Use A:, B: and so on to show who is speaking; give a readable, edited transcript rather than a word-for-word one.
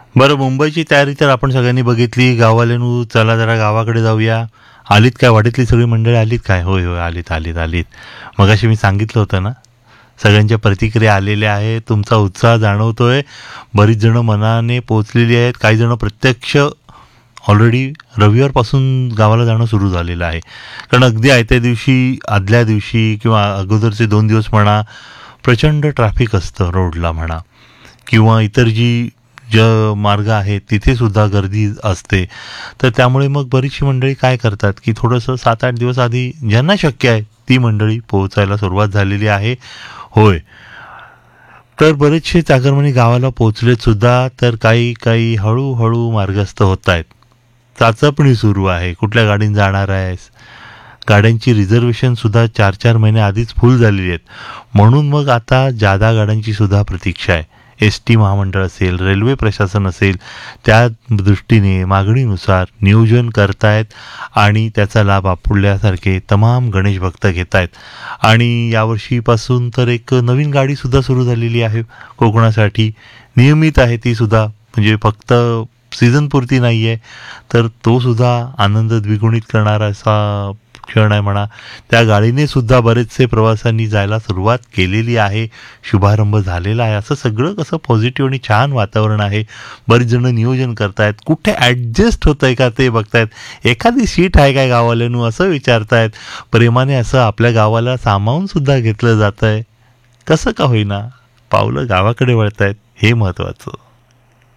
A: बरं, मुंबईची तयारी तर आपण सगळ्यांनी बघितली. गाववाल्यांनो चला जरा गावाकडे जाऊया. आलीत काय वाडीतली सगळी मंडळी आलीत काय? होय होय, आलीत आलीत आलीत. मगाशी मी सांगितलं होतं ना, सगळ्यांच्या प्रतिक्रिया आलेल्या आहेत. तुमचा उत्साह जाणवतोय. बरीच जणं मनाने पोहोचलेली आहेत. काही जणं प्रत्यक्ष ऑलरेडी रविवारपासून गावाला जाणं सुरू झालेलं आहे. कारण अगदी आयत्या दिवशी, आदल्या दिवशी किंवा अगोदरचे 2 दिवस म्हणा, प्रचंड ट्रॅफिक असतं रोडला म्हणा, किंवा इतर ज मार्ग आहेत तिथे सुद्धा गर्दी असते. तर त्यामुळे मग बरीचशी मंडळी काय करतात की थोडंसं 7-8 दिवस आधी ज्यांना शक्य आहे ती मंडळी पोहोचायला सुरुवात झालेली आहे. होय, तर बरेचसे चाकरमानी गावाला पोहोचलेत सुद्धा. तर काही काही हळूहळू मार्गस्थ होत आहेत. चाचपणी सुरू आहे, कुठल्या गाडीने जाणार आहेस. गाड्यांची रिझर्वेशन सुद्धा 4-4 महिने आधीच फुल झालेली आहेत. म्हणून मग आता जादा गाड्यांची सुद्धा प्रतीक्षा आहे. एस टी महामंडळ असेल, रेल्वे प्रशासन असेल, त्या दृष्टीने मागणीनुसार नियोजन करतायत आणि त्याचा लाभ आपल्यासारखे तमाम गणेश भक्त घेत आहेत. आणि यावर्षीपासून तर एक नवीन गाडीसुद्धा सुरू झालेली आहे कोकणासाठी. नियमित आहे ती सुद्धा, म्हणजे फक्त सीझनपुरती नाही आहे. तर तो सुद्धा आनंद द्विगुणित करणारा असा क्षण आहे म्हणा. त्या गाडीने सुद्धा बरेचसे प्रवासांनी जायला सुरुवात केलेली आहे. शुभारंभ झालेला आहे. असं सगळं कसं पॉझिटिव्ह आणि छान वातावरण आहे. बरेच जण नियोजन करतायत, कुठे ॲडजस्ट होत आहे का ते बघतायत. एखादी सीट आहे काय गावाल्यानं असं विचारतायत. प्रेमाने असं आपल्या गावाला सामावून सुद्धा घेतलं जात आहे. कसं का होईना पावलं गावाकडे वळतायत, हे महत्त्वाचं.